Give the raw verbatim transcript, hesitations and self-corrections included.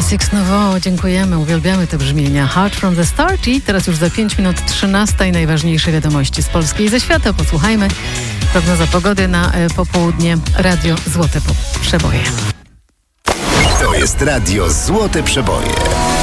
Six Novo, dziękujemy, uwielbiamy te brzmienia. Heart from the Start i teraz już za pięć minut trzynasta i najważniejsze wiadomości z Polski i ze świata. Posłuchajmy. Prognoza pogody na popołudnie. Radio Złote Przeboje. To jest Radio Złote Przeboje.